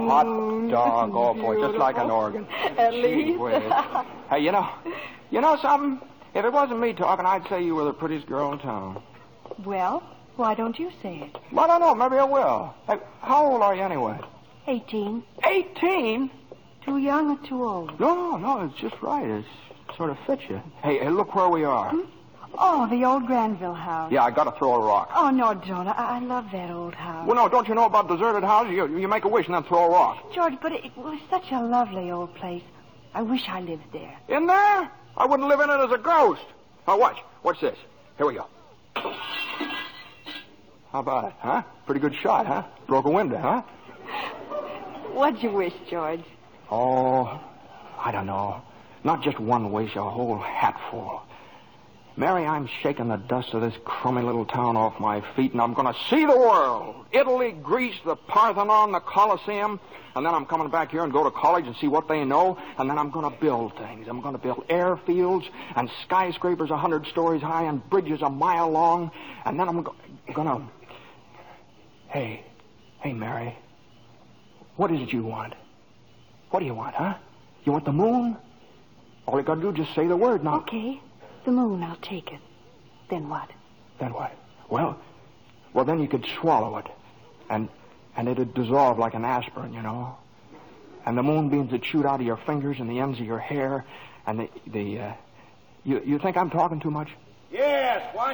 hot dog. Oh, boy, just like an organ. At least. Hey, you know something? If it wasn't me talking, I'd say you were the prettiest girl in town. Well, why don't you say it? Well, I don't know. Maybe I will. Hey, how old are you anyway? 18. 18? Too young or too old? No, it's just right. It sort of fits you. Hey, look where we are. Oh, the old Granville house. Yeah, I got to throw a rock. Oh, no, don't. I love that old house. Well, no, don't you know about deserted houses? You make a wish and then throw a rock. George, but it was such a lovely old place. I wish I lived there. In there? I wouldn't live in it as a ghost. Now, watch. Watch this. Here we go. How about it, huh? Pretty good shot, huh? Broke a window, huh? What'd you wish, George? Oh, I don't know. Not just one wish, a whole hatful. Mary, I'm shaking the dust of this crummy little town off my feet, and I'm going to see the world. Italy, Greece, the Parthenon, the Colosseum. And then I'm coming back here and go to college and see what they know. And then I'm going to build things. I'm going to build airfields and skyscrapers 100 stories high and bridges a mile long. And then I'm going to... Hey, Mary. What is it you want? What do you want, huh? You want the moon? All you got to do is just say the word now. Okay. The moon, I'll take it. Then what? Then what? Well, then you could swallow it. And it'd dissolve like an aspirin, you know. And the moonbeams would shoot out of your fingers and the ends of your hair. And you think I'm talking too much? Yes, why